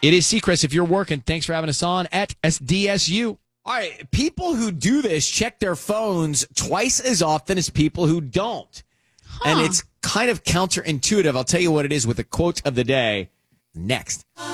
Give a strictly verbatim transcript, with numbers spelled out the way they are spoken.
It is Seacrest. If you're working, thanks for having us on at S D S U. All right, people who do this check their phones twice as often as people who don't. Huh. And it's kind of counterintuitive. I'll tell you what it is with the quote of the day next.